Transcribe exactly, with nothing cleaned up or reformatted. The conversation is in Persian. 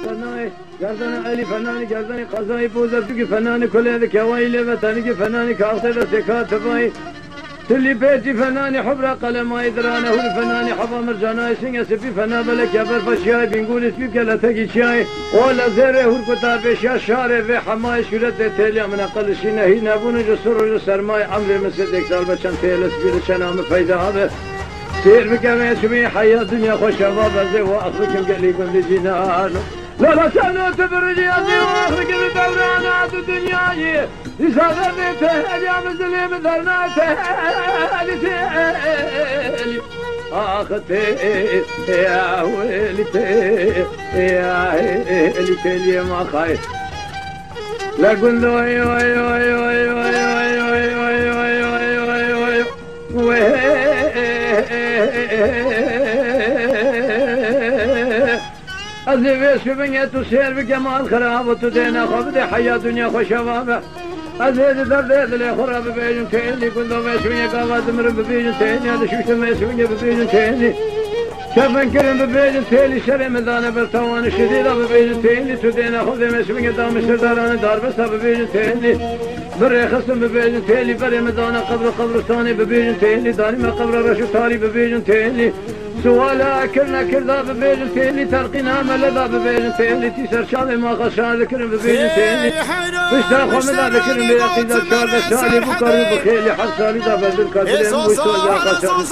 فنای گردن علی فنانی گردن قضای بوزرتو که فنانی کلی کوایی لبتانی که فنانی کاخته دستکات تبایی تلی بیتی فنانی حبر قلمای درانه هول فنانی حبا مرجانای سنگ سپی فنا بلک یا برفشیای بینگول اسپی کلتگی چیای اولا زره هول کتابشیا شاره و حمای شورت تیلیا من اقل شینه هی نبونه جسر و سرمای عمر مثل دیک سال بچن تیل اسپیل چنام پیدا هبه سیر بکمه شمی حیات دنیا خوش هوا بزه و اخرکم گلی گندی جینانو لا لا شانو تبرجي أبي وآخرك بدورانات الدنيا يسافر بيته يا مزلي بدرنا تهالي تهالي آختي يا ويلتي يا ويلتي يا ما خايف لا قل وي وي وي وي وي وي وي وي وي وي وي أزيف شبنية تسير بجمال خراب تدينا خبد حياة دنيا خوشوابة أزيد درد لي خراب ببيجن تيني كل دوم يسويني قاوات مر ببيجن تيني هذا شو شو ما يسويني ببيجن تيني شافن كرم ببيجن تيني شري مدانة برتوان شديدة ببيجن تيني تدينا خبد يسويني دام سرداران دار بس ببيجن تيني بري خصم ببيجن تيني بري مدانة قبر قبرستاني ببيجن تيني داني ما قبر رشو تاري ببيجن تيني سوالا كرنا كردا ببيجن تيني تلقينا ملدا ببيجن تيني تيسر شالي ما خشان ذكرن ببيجن تيني بشتا خمدا ذكرن بيقيدا شال بشالي بكر بخيلي حسالي دا بدل كدرين ويسوجا خشان